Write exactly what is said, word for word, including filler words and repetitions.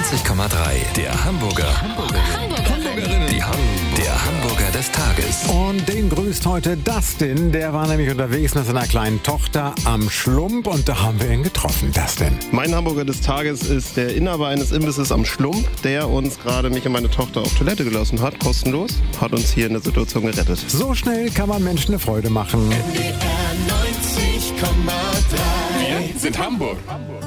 neunzig Komma drei. Der Hamburger. Hamburgerinnen. Die Ham der Hamburger des Tages. Und den grüßt heute Dustin. Der war nämlich unterwegs mit seiner kleinen Tochter am Schlump und da haben wir ihn getroffen. Dustin. Mein Hamburger des Tages ist der Inhaber eines Imbisses am Schlump, der uns gerade mich und meine Tochter auf Toilette gelassen hat, kostenlos. Hat uns hier in der Situation gerettet. So schnell kann man Menschen eine Freude machen. N D R neunzig Komma drei. Wir sind Hamburg.